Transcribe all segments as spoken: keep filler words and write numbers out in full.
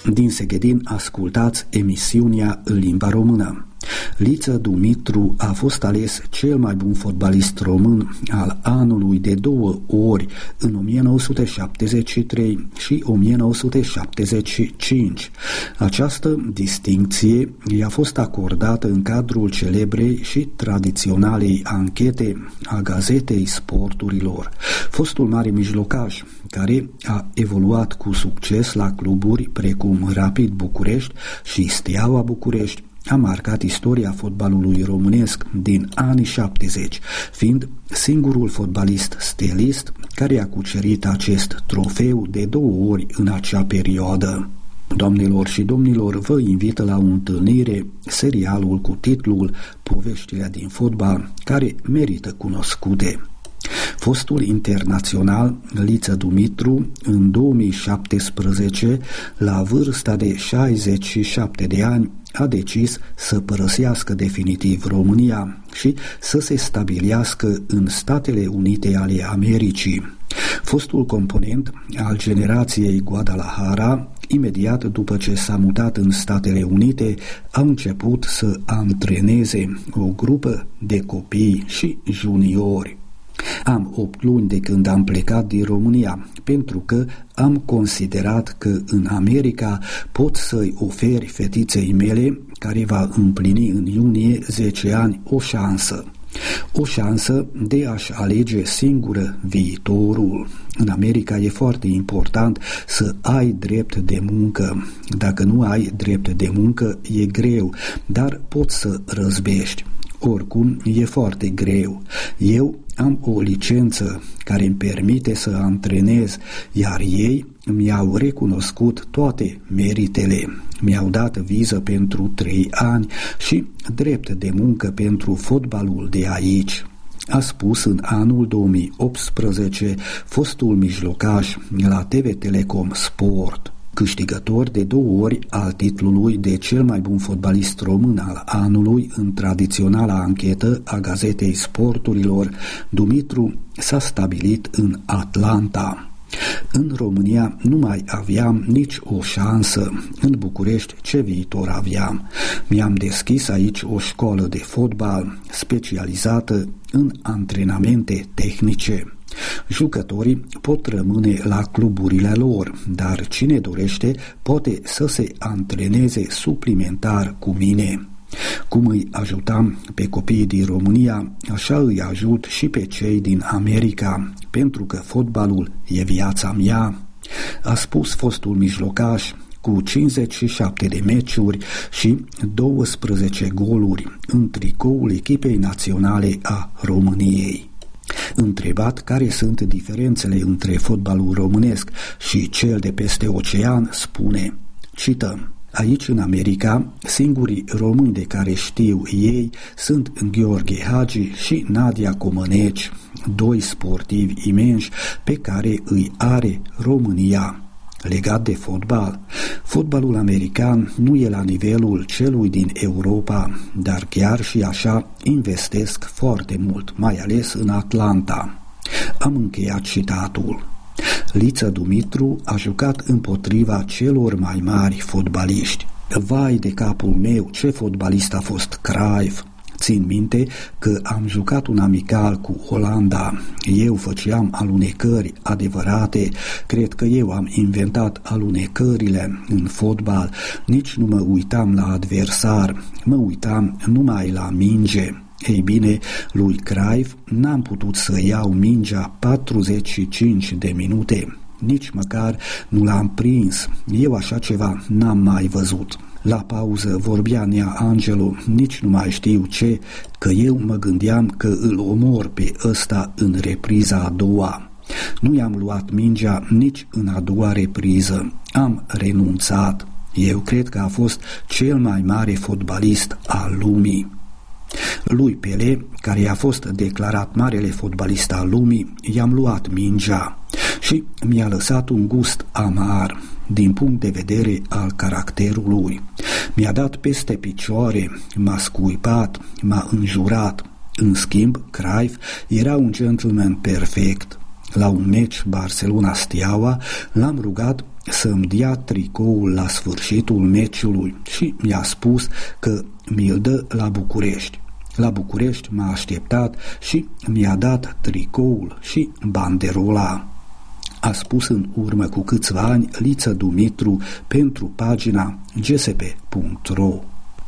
Din Seghedin ascultați emisiunea în limba română. Liță Dumitru a fost ales cel mai bun fotbalist român al anului de două ori, în o mie nouă sute șaptezeci și trei și o mie nouă sute șaptezeci și cinci. Această distincție i-a fost acordată în cadrul celebrei și tradiționalei anchete a Gazetei Sporturilor. Fostul mare mijlocaș, care a evoluat cu succes la cluburi precum Rapid București și Steaua București, a marcat istoria fotbalului românesc din anii șaptezeci, fiind singurul fotbalist stelist care a cucerit acest trofeu de două ori în acea perioadă. Doamnelor și domnilor, vă invită la o întâlnire serialul cu titlul Poveștile din fotbal, care merită cunoscute. Fostul internațional Liță Dumitru, în două mii șaptesprezece, la vârsta de șaizeci și șapte de ani, a decis să părăsească definitiv România și să se stabilească în Statele Unite ale Americii. Fostul component al generației Guadalajara, imediat după ce s-a mutat în Statele Unite, a început să antreneze o grupă de copii și juniori. Am opt luni de când am plecat din România, pentru că am considerat că în America pot să-i oferi fetiței mele, care va împlini în iunie zece ani, o șansă. O șansă de a-și alege singură viitorul. În America e foarte important să ai drept de muncă. Dacă nu ai drept de muncă, e greu, dar poți să răzbești. Oricum, e foarte greu. Eu am o licență care îmi permite să antrenez, iar ei mi-au recunoscut toate meritele. Mi-au dat viză pentru trei ani și drept de muncă pentru fotbalul de aici. A spus în anul două mii optsprezece fostul mijlocaș la T V Telecom Sport. Câștigător de două ori al titlului de cel mai bun fotbalist român al anului în tradiționala anchetă a Gazetei Sporturilor, Dumitru s-a stabilit în Atlanta. În România nu mai aveam nici o șansă. În București ce viitor aveam? Mi-am deschis aici o școală de fotbal specializată în antrenamente tehnice. Jucătorii pot rămâne la cluburile lor, dar cine dorește poate să se antreneze suplimentar cu mine. Cum îi ajutam pe copiii din România, așa îi ajut și pe cei din America, pentru că fotbalul e viața mea, a spus fostul mijlocaș, cu cincizeci și șapte de meciuri și douăsprezece goluri în tricoul echipei naționale a României. Întrebat care sunt diferențele între fotbalul românesc și cel de peste ocean, spune, cităm: aici în America, singurii români de care știu ei sunt Gheorghe Hagi și Nadia Comăneci, doi sportivi imensi pe care îi are România. Legat de fotbal, fotbalul american nu e la nivelul celui din Europa, dar chiar și așa investesc foarte mult, mai ales în Atlanta. Am încheiat citatul. Liță Dumitru a jucat împotriva celor mai mari fotbaliști. Vai de capul meu, ce fotbalist a fost Cruyff! Țin minte că am jucat un amical cu Olanda. Eu făceam alunecări adevărate. Cred că eu am inventat alunecările în fotbal. Nici nu mă uitam la adversar. Mă uitam numai la minge. Ei bine, lui Cruyff n-am putut să iau mingea patruzeci și cinci de minute. Nici măcar nu l-am prins. Eu așa ceva n-am mai văzut. La pauză vorbea Nea Angelu, nici nu mai știu ce, că eu mă gândeam că îl omor pe ăsta în repriza a doua. Nu i-am luat mingea nici în a doua repriză. Am renunțat. Eu cred că a fost cel mai mare fotbalist al lumii. Lui Pelé, care a fost declarat marele fotbalist al lumii, i-am luat mingea și mi-a lăsat un gust amar din punct de vedere al caracterului. Mi-a dat peste picioare, m-a scuipat, m-a înjurat. În schimb, Cruyff era un gentleman perfect. La un meci Barcelona-Steaua l-am rugat să-mi dea tricoul la sfârșitul meciului și mi-a spus că mi-l dă la București. La București m-a așteptat și mi-a dat tricoul și banderola. A spus în urmă cu câțiva ani Liță Dumitru pentru pagina g s p punct r o.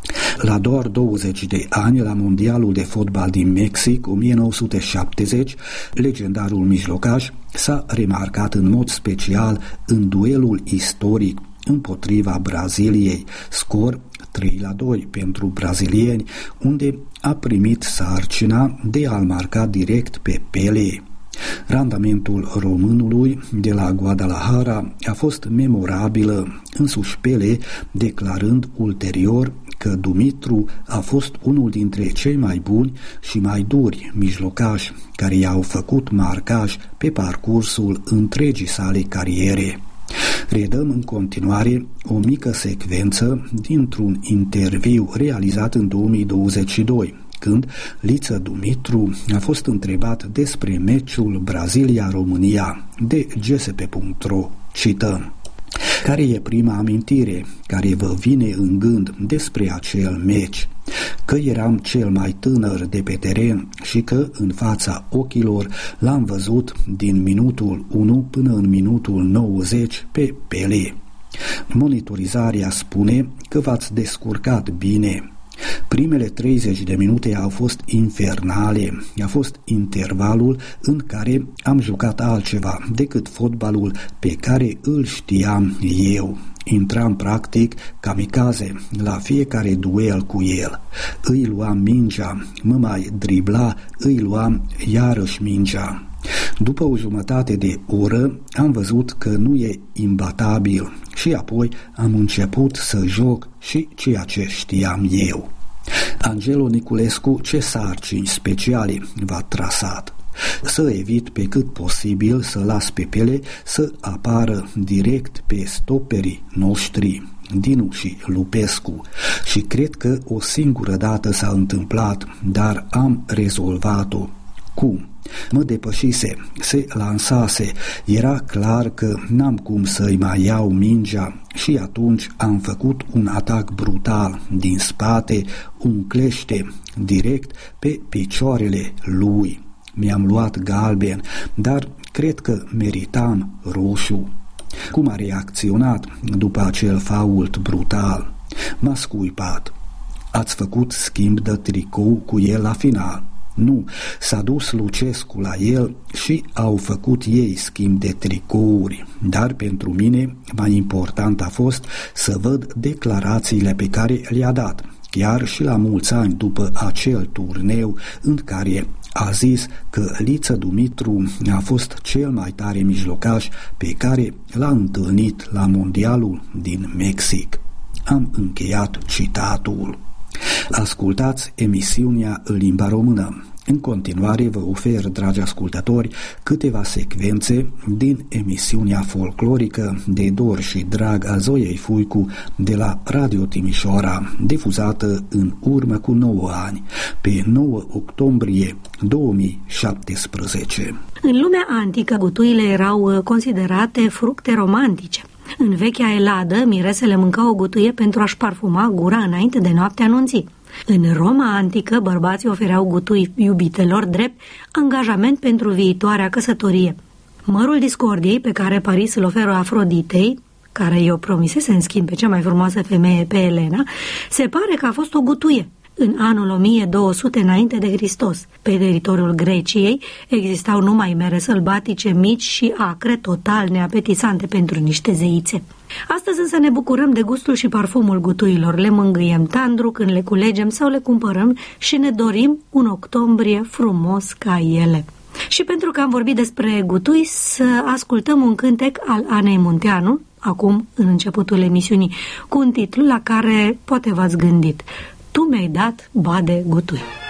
La doar douăzeci de ani, la mondialul de fotbal din Mexic o mie nouă sute șaptezeci, legendarul mijlocaș s-a remarcat în mod special în duelul istoric împotriva Braziliei, scor trei la doi pentru brazilieni, unde a primit sarcina de a-l marca direct pe Pelé. Randamentul românului de la Guadalajara a fost memorabilă, însuși Pelé declarând ulterior că Dumitru a fost unul dintre cei mai buni și mai duri mijlocași care i-au făcut marcaj pe parcursul întregii sale cariere. Redăm în continuare o mică secvență dintr-un interviu realizat în două mii douăzeci și doi, când Liță Dumitru a fost întrebat despre meciul Brazilia-România de g s p punct r o. Cităm: care e prima amintire care vă vine în gând despre acel meci? Că eram cel mai tânăr de pe teren și că în fața ochilor l-am văzut din minutul unu până în minutul nouăzeci pe Pelé. Monitorizarea spune că v-ați descurcat bine. Primele treizeci de minute au fost infernale, a fost intervalul în care am jucat altceva decât fotbalul pe care îl știam eu. Intram practic kamikaze la fiecare duel cu el. Îi luam mingea, mă mai dribla, îi luam iarăși mingea. După o jumătate de oră am văzut că nu e imbatabil și apoi am început să joc și ceea ce știam eu. Angelo Niculescu ce sarcini speciale v-a trasat? Să evit pe cât posibil să las pe Pelé să apară direct pe stoperii noștri, Dinu și Lupescu, și cred că o singură dată s-a întâmplat, dar am rezolvat-o. Cum? Mă depășise, se lansase, era clar că n-am cum să-i mai iau mingea și atunci am făcut un atac brutal din spate, un clește direct pe picioarele lui. Mi-am luat galben, dar cred că meritam roșu. Cum a reacționat după acel fault brutal? M-a scuipat. Ați făcut schimb de tricou cu el la final? Nu, s-a dus Lucescu la el și au făcut ei schimb de tricouri, dar pentru mine mai important a fost să văd declarațiile pe care le-a dat, chiar și la mulți ani după acel turneu în care a zis că Liță Dumitru a fost cel mai tare mijlocaș pe care l-a întâlnit la mondialul din Mexic. Am încheiat citatul. Ascultați emisiunea în limba română. În continuare vă ofer, dragi ascultători, câteva secvențe din emisiunea folclorică de dor și drag a Zoiei Fuicu de la Radio Timișoara, difuzată în urmă cu nouă ani, pe nouă octombrie două mii șaptesprezece. În lumea antică, gutuile erau considerate fructe romantice. În vechea Eladă, miresele mâncau o gutuie pentru a-și parfuma gura înainte de noaptea anunții. În Roma antică, bărbații ofereau gutui iubitelor drept angajament pentru viitoarea căsătorie. Mărul discordiei pe care Paris îl oferă Afroditei, care i-o promisese în schimb pe cea mai frumoasă femeie, pe Elena, se pare că a fost o gutuie. În anul o mie două sute înainte de Hristos, pe teritoriul Greciei, existau numai mere sălbatice mici și acre, total neapetisante pentru niște zeițe. Astăzi însă ne bucurăm de gustul și parfumul gutuilor, le mângâiem tandru când le culegem sau le cumpărăm și ne dorim un octombrie frumos ca ele. Și pentru că am vorbit despre gutui, să ascultăm un cântec al Anei Munteanu, acum în începutul emisiunii, cu un titlu la care poate v-ați gândit: Tu mi-ai dat bade gutui.